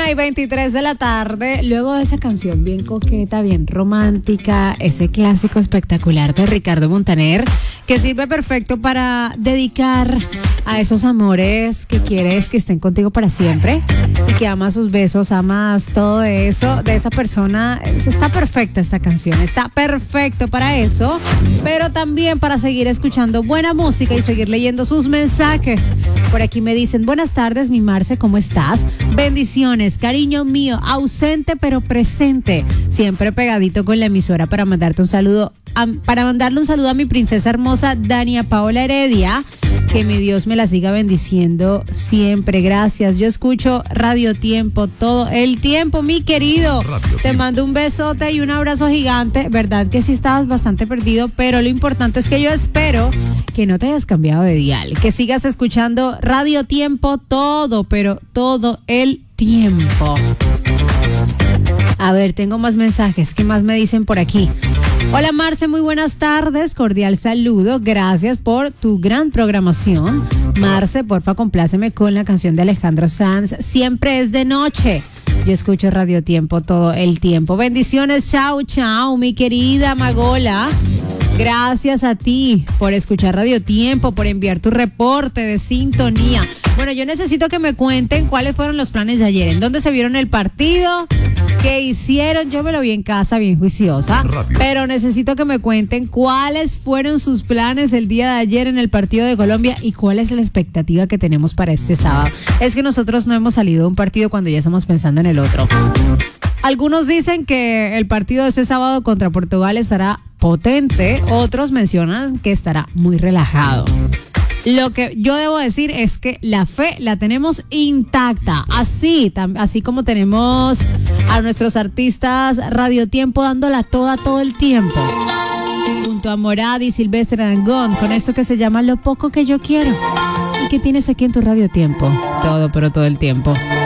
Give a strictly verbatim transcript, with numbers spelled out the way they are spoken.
Una y veintitrés de la tarde, luego de esa canción bien coqueta, bien romántica, ese clásico espectacular de Ricardo Montaner, que sirve perfecto para dedicar a esos amores que quieres que estén contigo para siempre y que amas sus besos, amas todo eso de esa persona. Está perfecta esta canción, está perfecto para eso, pero también para seguir escuchando buena música y seguir leyendo sus mensajes. Por aquí me dicen: buenas tardes, mi Marce, ¿cómo estás? Bendiciones, cariño mío, ausente pero presente, siempre pegadito con la emisora para mandarte un saludo, a, para mandarle un saludo a mi princesa hermosa Dania Paola Heredia. Que mi Dios me la siga bendiciendo siempre. Gracias. Yo escucho Radio Tiempo todo el tiempo, mi querido. Radio Te Tiempo. Mando un besote y un abrazo gigante. Verdad que sí estabas bastante perdido, pero lo importante es que yo espero que no te hayas cambiado de dial, que sigas escuchando Radio Tiempo todo, pero todo el tiempo. A ver, tengo más mensajes. ¿Qué más me dicen por aquí? Hola Marce, muy buenas tardes, cordial saludo, gracias por tu gran programación. Marce, porfa, compláceme con la canción de Alejandro Sanz, Siempre es de noche. Yo escucho Radio Tiempo todo el tiempo. Bendiciones, chao, chao, mi querida Magola. Gracias a ti por escuchar Radio Tiempo, por enviar tu reporte de sintonía. Bueno, yo necesito que me cuenten cuáles fueron los planes de ayer, en dónde se vieron el partido, qué hicieron. Yo me lo vi en casa bien juiciosa, Radio. Pero necesito que me cuenten cuáles fueron sus planes el día de ayer en el partido de Colombia y cuál es la expectativa que tenemos para este sábado. Es que nosotros no hemos salido de un partido cuando ya estamos pensando en el otro. Algunos dicen que el partido de este sábado contra Portugal estará potente, otros mencionan que estará muy relajado. Lo que yo debo decir es que la fe la tenemos intacta, así, tam, así como tenemos a nuestros artistas Radio Tiempo dándola toda todo el tiempo. Junto a Morad y Silvestre Dangond, con esto que se llama Lo Poco Que Yo Quiero. ¿Y qué tienes aquí en tu Radio Tiempo? Todo, pero todo el tiempo.